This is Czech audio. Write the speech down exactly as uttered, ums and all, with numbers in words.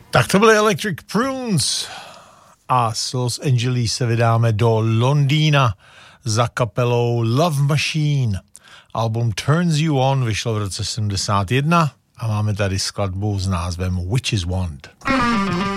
Tak to byly Electric Prunes a z Los Angeles se vydáme do Londýna za kapelou Love Machine. Album Turns You On vyšlo v roce sedmdesát jedna a máme tady skladbu s názvem Witch's Wand.